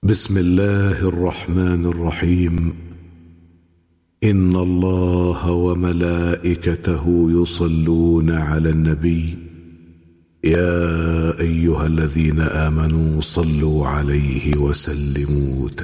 بسم الله الرحمن الرحيم. إن الله وملائكته يصلون على النبي يا أيها الذين آمنوا صلوا عليه وسلموا